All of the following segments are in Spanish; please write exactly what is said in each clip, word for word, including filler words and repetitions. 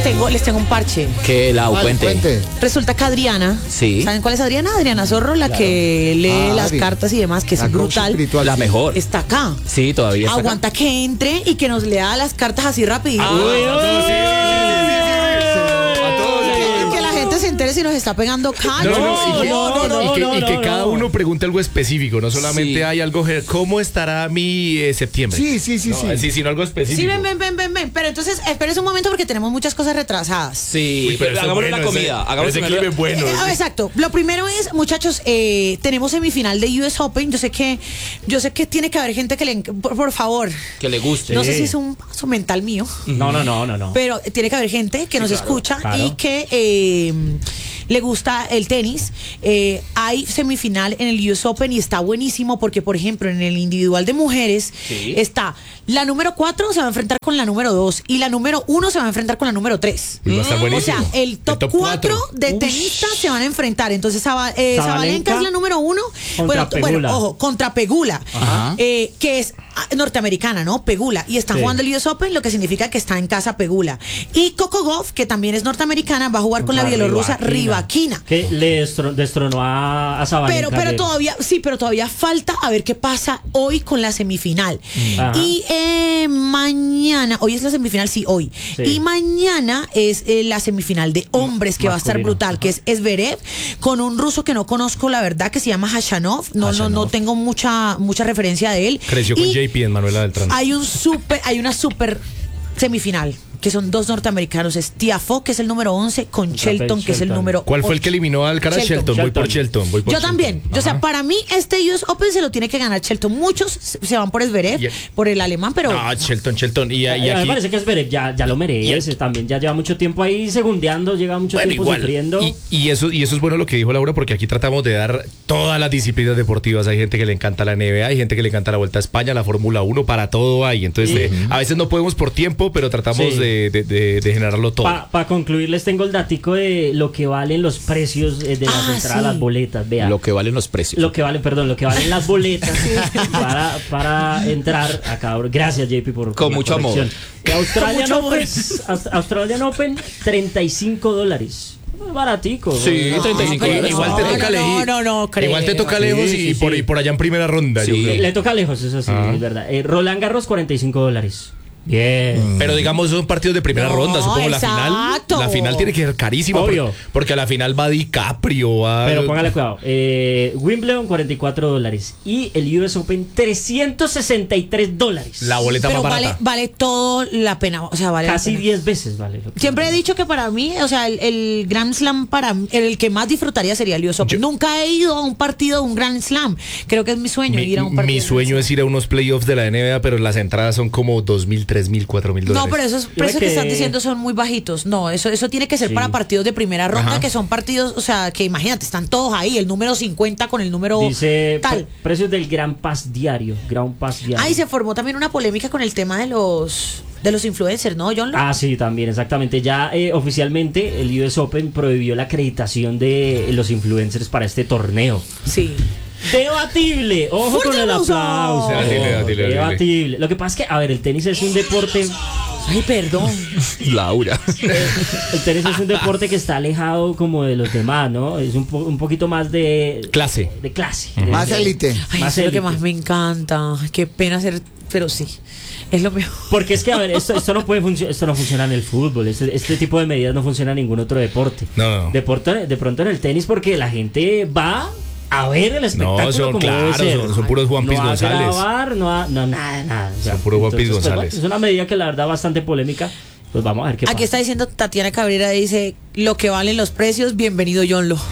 tengo, les tengo un parche. ¿Qué, Lau? Ah, Cuente. cuente. Resulta que Adriana, Sí. ¿saben cuál es Adriana? Adriana Zorro, la Claro. que lee Ah, las Adri. cartas y demás, que es La coach brutal. espiritual, La sí. mejor. Está acá. Sí, todavía está acá. Aguanta que entre y que nos lea las cartas así rapidito. Ah, Uy, no, uy, sí, A todos. Que, que la gente se entere si nos está pegando callo. No, no, y que, no, no, no, y que- no, y que no, cada no. uno pregunte algo específico, no solamente Sí. hay algo, ge- ¿cómo estará mi eh, septiembre? Sí, sí, sí, No, sí. sí, sino algo específico. Sí, ven, ven, ven, ven, ven. Pero entonces, espérense un momento porque tenemos muchas cosas retrasadas. Sí, Uy, pero eso hagamos es una bueno, comida. ese- Hagamos ese una clip es bueno. Eh, ah, exacto. Lo primero es, muchachos, eh, tenemos semifinal de U S Open. Yo sé que, yo sé que tiene que haber gente que le, enc- por, por favor. que le guste. No sé si es un paso mental mío, No, no, no, no, no. pero tiene que haber gente que nos escucha claro. y que eh, le gusta el tenis. Eh, hay semifinal en el U S Open y está buenísimo porque, por ejemplo, en el individual de mujeres Sí. está la número cuatro se va a enfrentar con la número dos y la número uno se va a enfrentar con la número tres. Uy, va a estar O buenísimo. sea, el top cuatro de tenistas se van a enfrentar. Entonces, Zaba- eh, Sabalenka Sabalenka es la número uno. contra Bueno, t- bueno, Pegula. ojo, contra Pegula, Ajá. eh, que es ah, norteamericana, ¿no? Pegula. Y están Sí. jugando el U S Open, lo que significa que está en casa Pegula. Y Coco Gauff, que también es norteamericana, va a jugar con la Contra bielorrusa Rivaquina. Que le destro- destronó a, a Sabalenka. Pero, pero ayer. todavía, sí, pero todavía falta a ver qué pasa hoy con la semifinal. Ajá. Y eh, mañana, hoy es la semifinal, sí, hoy. Sí. Y mañana es eh, la semifinal de hombres, que va a estar Masculino. brutal, que es Zverev, con un ruso que no conozco, la verdad, que se llama Hashanov. No, no, no tengo mucha, mucha referencia de él. Creció con Y J P en Manuela Beltrán. hay un super, hay una super semifinal, que son dos norteamericanos, es Tiafoe, que es el número once, con Shelton, que es el Shelton. número ¿Cuál fue el ocho. que eliminó al cara? Shelton. Shelton. Voy por Shelton. Shelton. Voy por Yo Shelton. también. O sea, Ajá. para mí este U S Open se lo tiene que ganar Shelton. Muchos se se van por Zverev, Y- por el alemán, pero No, Shelton, Shelton. Y, y Eh, a mí me aquí. parece que Zverev ya, ya lo merece. También ya lleva mucho tiempo ahí segundeando, lleva mucho Bueno, tiempo igual. sufriendo. Y, y eso, y eso es bueno lo que dijo Laura, porque aquí tratamos de dar todas las disciplinas deportivas. Hay gente que le encanta la N B A, hay gente que le encanta la Vuelta a España, la Fórmula uno, para todo hay. Entonces, Sí. eh, a veces no podemos por tiempo, pero tratamos Sí. de, de- de- de generarlo todo. Para concluir, les tengo el datico de lo que valen los precios eh, de las Ah, entradas, sí. las boletas. Vea. Lo que valen los precios. Lo que valen, perdón, lo que valen las boletas para, para entrar acá. Gracias, J P, por, por Con la mucho amor. corrección. De Australian Con mucho Open, Aust- Australian Open, treinta y cinco dólares. Baratico. Sí, ¿no? treinta y cinco pero dólares. Igual te no, toca no, lejos. no, no, creo. Igual te toca Sí, lejos sí, y, por, sí. y por allá en primera ronda. Sí. yo creo. Le toca lejos, eso sí, Ah. es verdad. Eh, Roland Garros, cuarenta y cinco dólares. Bien. Pero digamos, son partidos de primera No, ronda, supongo. La final, exacto. la final tiene que ser carísima. Obvio. Porque, porque a la final va DiCaprio. Va, Pero póngale cuidado. Eh, Wimbledon, cuarenta y cuatro dólares. Y el U S Open, trescientos sesenta y tres dólares. La boleta pero más vale, barata. vale todo la pena. O sea, vale la Casi pena. diez veces vale. lo que Siempre he vale. dicho que para mí, o sea, el, el Grand Slam para mí, el que más disfrutaría sería el U S Open. Yo- Nunca he ido a un partido de un Grand Slam. Creo que es mi sueño Mi, ir a un partido. mi de un sueño Grand es ir a unos playoffs de la N B A, pero las entradas son como dos mil, tres mil, cuatro mil Slam. dólares. No, pero esos Yo precios que- que están diciendo son muy bajitos. No, eso eso tiene que ser Sí. para partidos de primera ronda, Ajá. que son partidos, o sea, que imagínate, están todos ahí, el número cincuenta con el número Dice tal. pre- precios del Gran Pass diario. Ground Pass diario. Ah, y se formó también una polémica con el tema de los de los influencers, ¿no, John? Ah, sí, también, exactamente. Ya eh, oficialmente el U S Open prohibió la acreditación de los influencers para este torneo. Sí. Debatible, ojo ¡Fuerte con el aplauso! aplauso. Debatible, debatible, debatible. Debatible. Lo que pasa es que, a ver, el tenis es un deporte. Ay, perdón. Laura. El tenis es un deporte que está alejado como de los demás, ¿no? Es un, po- un poquito más de Clase. De clase. Más De- élite. Ay, Más eso es lo que élite. más me encanta. Qué pena ser, pero sí. Es lo mejor. Porque es que, a ver, esto, esto no puede funcionar, esto no funciona en el fútbol, este, este tipo de medidas no funciona en ningún otro deporte. No, no. Deporte- de pronto en el tenis porque la gente va a ver el espectáculo No, son- como claro, debe ser. son- son puros Juan Piz no González. A grabar, no a, no, nada, nada. O sea, Son puros Juan Piz entonces, pues, González. bueno, es una medida que la verdad bastante polémica. Pues vamos a ver qué Aquí pasa. está diciendo Tatiana Cabrera, dice, lo que valen los precios, bienvenido John Lo.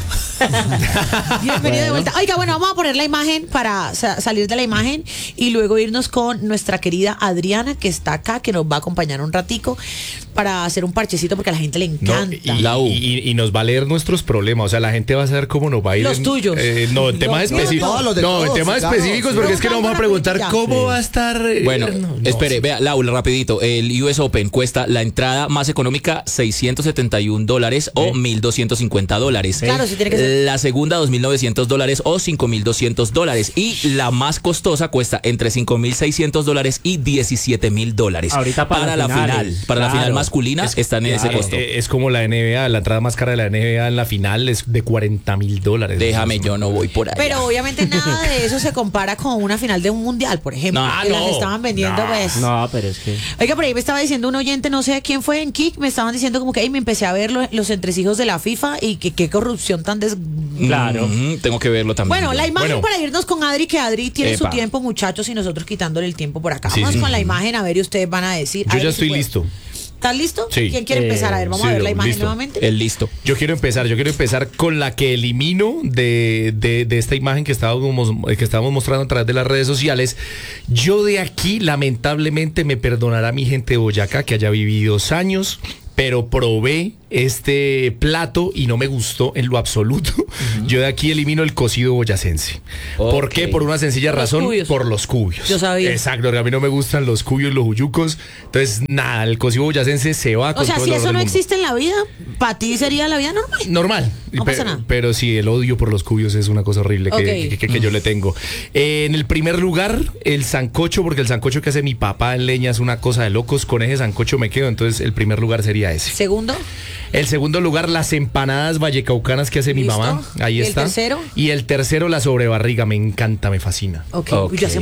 Bienvenido de vuelta. Oiga, bueno, vamos a poner la imagen para sa- salir de la imagen y luego irnos con nuestra querida Adriana, que está acá, que nos va a acompañar un ratico para hacer un parchecito porque a la gente le No, encanta. y, Lau. y- y nos va a leer nuestros problemas. O sea, la gente va a saber cómo nos va a ir. Los en- tuyos. eh, no, en temas Los míos específicos. no, los de No, en todos, temas claro, específicos, sí. porque es que nos vamos a preguntar Ya. cómo Sí. va a estar. eh, Bueno, no, no, espere, sí. vea, Laura, rapidito. El U S Open cuesta la entrada más económica seiscientos setenta y un dólares o mil doscientos cincuenta dólares. Claro, sí tiene que ser La segunda, dos mil novecientos dólares o cinco mil doscientos dólares. Y la más costosa cuesta entre cinco mil seiscientos dólares y diecisiete mil dólares. Ahorita para la final. finales, Para la claro. final masculina Es- están en ese claro. costo. Eh, Es como la N B A, la entrada más cara de la N B A en la final es de cuarenta mil dólares. Déjame, yo no voy por ahí. Pero obviamente nada de eso se compara con una final de un mundial, por ejemplo. No, que las no, estaban vendiendo, no. pues. No, pero es que... Oiga, por ahí me estaba diciendo un oyente, no sé quién fue en Kik, me estaban diciendo como que "Ey, me empecé a ver lo- los entresijos de la FIFA y que qué corrupción tan des... Claro. Ujú, tengo que verlo también. Bueno, la imagen Bueno. para irnos con Adri, que Adri tiene Epa. su tiempo, muchachos, y nosotros quitándole el tiempo por acá. Sí, Vamos sí. con la imagen a ver y ustedes van a decir. Yo Adri, ya si estoy puede. listo. ¿Estás listo? Sí. ¿Quién quiere Eh, empezar? A ver, vamos sí, a ver la listo. imagen nuevamente. El listo. Yo quiero empezar, yo quiero empezar con la que elimino de, de, de esta imagen que estábamos, que estábamos mostrando a través de las redes sociales. Yo de aquí, lamentablemente, me perdonará mi gente de Boyacá que haya vivido dos años, pero probé este plato y no me gustó en lo absoluto. Yo de aquí elimino el cocido boyacense. ¿Por Ok. qué? Por una sencilla Por los razón, cubios. por los cubios. Yo sabía. Exacto, a mí no me gustan los cubios, los uyucos. Entonces, nada, el cocido boyacense se va con O sea, todo si el eso orden no del mundo. existe en la vida, para ti sería la vida normal. Normal. No Pe- pasa nada. Pero sí, el odio por los cubios es una cosa horrible que, Ok. que- que- que yo le tengo. Eh, en el primer lugar, el sancocho, porque el sancocho que hace mi papá en leña es una cosa de locos. Con ese sancocho me quedo, entonces el primer lugar sería ese. Segundo, El segundo lugar, las empanadas vallecaucanas que hace mi Listo. mamá. Ahí ¿Y el está. tercero? Y el tercero, la sobrebarriga. Me encanta, me fascina. ok. Ok. Yo hace